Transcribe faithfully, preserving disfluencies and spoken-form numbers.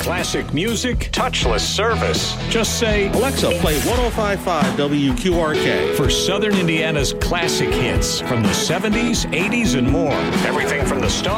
Classic music, touchless service. Just say, Alexa, play ten fifty-five W Q R K. For Southern Indiana's classic hits from the seventies, eighties, and more. Everything from the Stones